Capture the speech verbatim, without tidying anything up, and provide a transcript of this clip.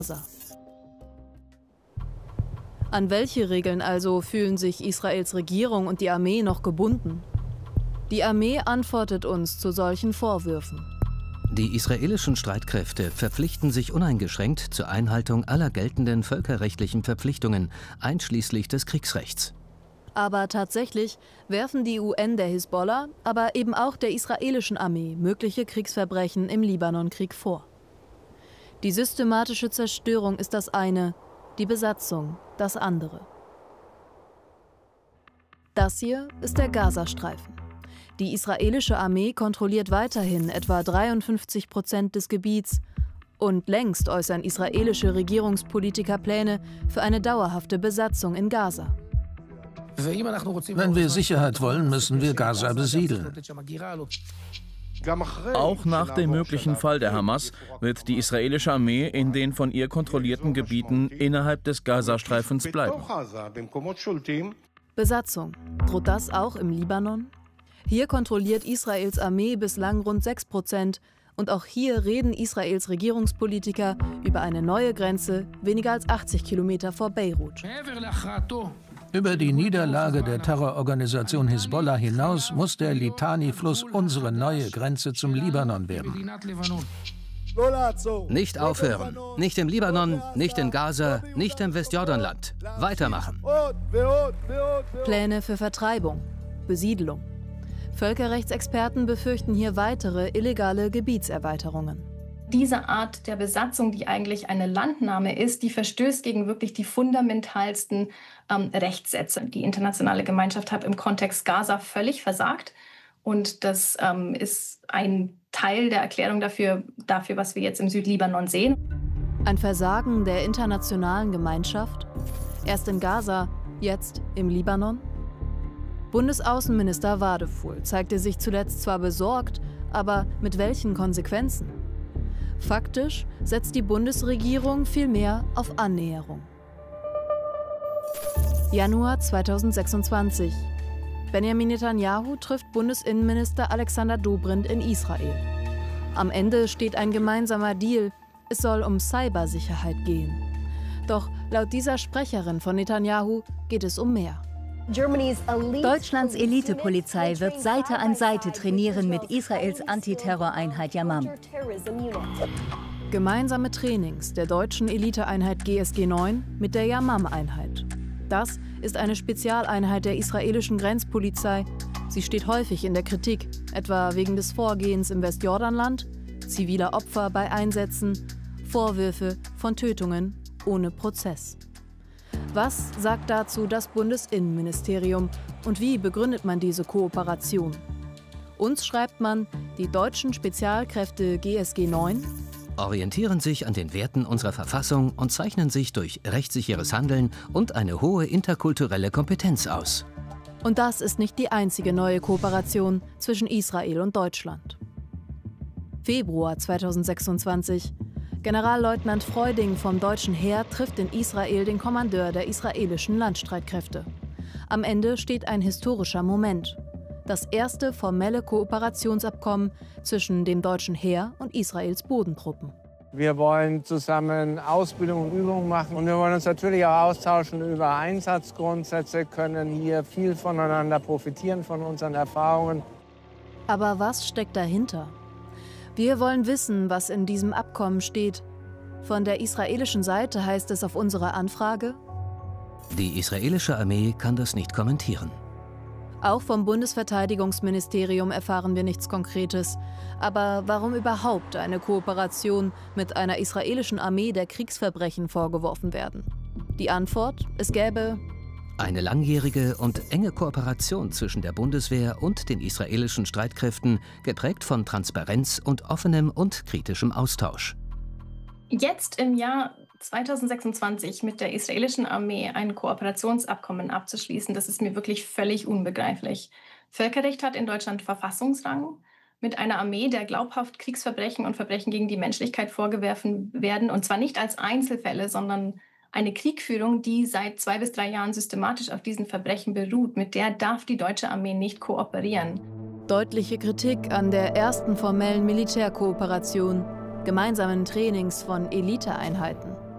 An welche Regeln also fühlen sich Israels Regierung und die Armee noch gebunden? Die Armee antwortet uns zu solchen Vorwürfen. Die israelischen Streitkräfte verpflichten sich uneingeschränkt zur Einhaltung aller geltenden völkerrechtlichen Verpflichtungen, einschließlich des Kriegsrechts. Aber tatsächlich werfen die U N der Hisbollah, aber eben auch der israelischen Armee mögliche Kriegsverbrechen im Libanonkrieg vor. Die systematische Zerstörung ist das eine, die Besatzung das andere. Das hier ist der Gazastreifen. Die israelische Armee kontrolliert weiterhin etwa dreiundfünfzig Prozent des Gebiets und längst äußern israelische Regierungspolitiker Pläne für eine dauerhafte Besatzung in Gaza. Wenn wir Sicherheit wollen, müssen wir Gaza besiedeln. Auch nach dem möglichen Fall der Hamas wird die israelische Armee in den von ihr kontrollierten Gebieten innerhalb des Gazastreifens bleiben. Besatzung. Droht das auch im Libanon? Hier kontrolliert Israels Armee bislang rund sechs Prozent und auch hier reden Israels Regierungspolitiker über eine neue Grenze weniger als achtzig Kilometer vor Beirut. Über die Niederlage der Terrororganisation Hisbollah hinaus muss der Litani-Fluss unsere neue Grenze zum Libanon werden. Nicht aufhören. Nicht im Libanon, nicht in Gaza, nicht im Westjordanland. Weitermachen. Pläne für Vertreibung, Besiedlung. Völkerrechtsexperten befürchten hier weitere illegale Gebietserweiterungen. Diese Art der Besatzung, die eigentlich eine Landnahme ist, die verstößt gegen wirklich die fundamentalsten ähm, Rechtssätze. Die internationale Gemeinschaft hat im Kontext Gaza völlig versagt. Und das ähm, ist ein Teil der Erklärung dafür, dafür, was wir jetzt im Südlibanon sehen. Ein Versagen der internationalen Gemeinschaft? Erst in Gaza, jetzt im Libanon? Bundesaußenminister Wadefuhl zeigte sich zuletzt zwar besorgt, aber mit welchen Konsequenzen? Faktisch setzt die Bundesregierung vielmehr auf Annäherung. Januar zweitausendsechsundzwanzig. Benjamin Netanyahu trifft Bundesinnenminister Alexander Dobrindt in Israel. Am Ende steht ein gemeinsamer Deal. Es soll um Cybersicherheit gehen. Doch laut dieser Sprecherin von Netanyahu geht es um mehr. Deutschlands Elitepolizei wird Seite an Seite trainieren mit Israels Antiterroreinheit Yamam. Gemeinsame Trainings der deutschen Eliteeinheit G S G neun mit der Yamam-Einheit. Das ist eine Spezialeinheit der israelischen Grenzpolizei. Sie steht häufig in der Kritik, etwa wegen des Vorgehens im Westjordanland, ziviler Opfer bei Einsätzen, Vorwürfe von Tötungen ohne Prozess. Was sagt dazu das Bundesinnenministerium und wie begründet man diese Kooperation? Uns schreibt man, die deutschen Spezialkräfte G S G neun orientieren sich an den Werten unserer Verfassung und zeichnen sich durch rechtssicheres Handeln und eine hohe interkulturelle Kompetenz aus. Und das ist nicht die einzige neue Kooperation zwischen Israel und Deutschland. Februar zweitausendsechsundzwanzig. Generalleutnant Freuding vom deutschen Heer trifft in Israel den Kommandeur der israelischen Landstreitkräfte. Am Ende steht ein historischer Moment. Das erste formelle Kooperationsabkommen zwischen dem deutschen Heer und Israels Bodentruppen. Wir wollen zusammen Ausbildung und Übung machen und wir wollen uns natürlich auch austauschen über Einsatzgrundsätze, können hier viel voneinander profitieren von unseren Erfahrungen. Aber was steckt dahinter? Wir wollen wissen, was in diesem Abkommen steht. Von der israelischen Seite heißt es auf unsere Anfrage: Die israelische Armee kann das nicht kommentieren. Auch vom Bundesverteidigungsministerium erfahren wir nichts Konkretes. Aber warum überhaupt eine Kooperation mit einer israelischen Armee der Kriegsverbrechen vorgeworfen werden? Die Antwort: Es gäbe eine langjährige und enge Kooperation zwischen der Bundeswehr und den israelischen Streitkräften, geprägt von Transparenz und offenem und kritischem Austausch. Jetzt im Jahr zweitausendsechsundzwanzig mit der israelischen Armee ein Kooperationsabkommen abzuschließen, das ist mir wirklich völlig unbegreiflich. Völkerrecht hat in Deutschland Verfassungsrang. Mit einer Armee, der glaubhaft Kriegsverbrechen und Verbrechen gegen die Menschlichkeit vorgeworfen werden, und zwar nicht als Einzelfälle, sondern eine Kriegführung, die seit zwei bis drei Jahren systematisch auf diesen Verbrechen beruht, mit der darf die deutsche Armee nicht kooperieren. Deutliche Kritik an der ersten formellen Militärkooperation, gemeinsamen Trainings von Eliteeinheiten.